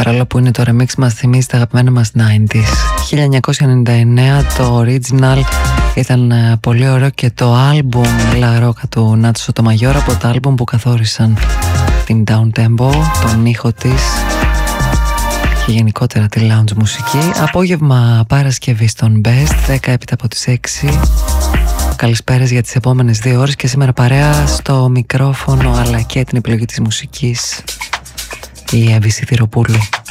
παρόλο που είναι το remix μας θυμίζει τα αγαπημένα μας 90s. 1999 το original ήταν πολύ ωραίο και το άλμπουμ La Rocca του Nacho Sotomayor από τα άλμπουμ που καθόρισαν την down tempo, τον ήχο της και γενικότερα τη lounge μουσική. Απόγευμα Παρασκευή στον Best, 10 έπειτα από τις 6. Καλησπέρας για τις επόμενες 2 ώρες και σήμερα παρέα στο μικρόφωνο αλλά και την επιλογή της μουσικής η Εύη Σιδηροπούλου.